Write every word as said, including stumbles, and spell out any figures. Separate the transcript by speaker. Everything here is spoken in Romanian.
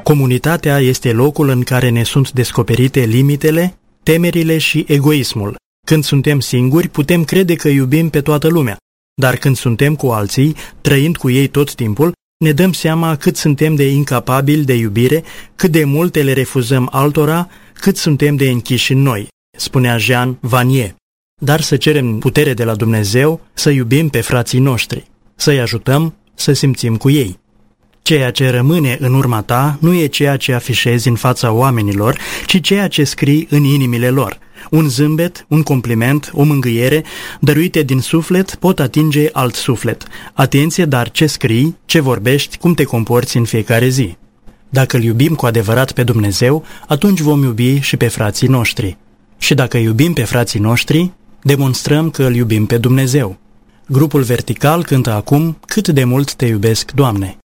Speaker 1: Comunitatea este locul în care ne sunt descoperite limitele, temerile și egoismul. Când suntem singuri, putem crede că iubim pe toată lumea, dar când suntem cu alții, trăind cu ei tot timpul, ne dăm seama cât suntem de incapabili de iubire, cât de multe le refuzăm altora, cât suntem de închiși în noi, spunea Jean Vanier. Dar să cerem putere de la Dumnezeu să iubim pe frații noștri, să-i ajutăm să simțim cu ei. Ceea ce rămâne în urma ta nu e ceea ce afișezi în fața oamenilor, ci ceea ce scrii în inimile lor. Un zâmbet, un compliment, o mângâiere, dăruite din suflet, pot atinge alt suflet. Atenție, dar ce scrii, ce vorbești, cum te comporți în fiecare zi. Dacă îl iubim cu adevărat pe Dumnezeu, atunci vom iubi și pe frații noștri. Și dacă iubim pe frații noștri, demonstrăm că îl iubim pe Dumnezeu. Grupul Vertical cântă acum Cât de mult te iubesc, Doamne.